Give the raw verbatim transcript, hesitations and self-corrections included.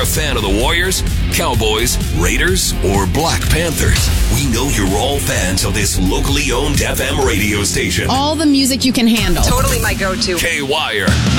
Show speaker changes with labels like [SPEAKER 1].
[SPEAKER 1] you're a fan of the Warriors, Cowboys, Raiders, or Black Panthers, we know you're all fans of this locally owned F M radio station.
[SPEAKER 2] All the music you can handle.
[SPEAKER 3] Totally my go-to.
[SPEAKER 1] K-Wire